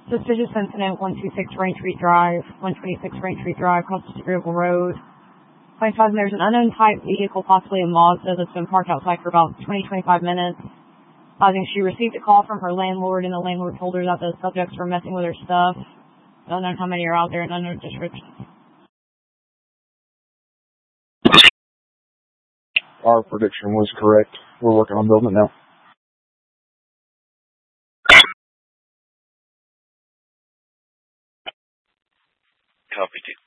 Suspicious incident, 126 Raintree Drive, 126 Raintree Drive, across the River Road. Claims there's an unknown type vehicle, possibly a Mazda, that's been parked outside for about 20-25 minutes. I think she received a call from her landlord, and the landlord told her that the subjects were messing with her stuff. I don't know how many are out there in unknown districts. Our prediction was correct. We're working on building it now. Copy, 2.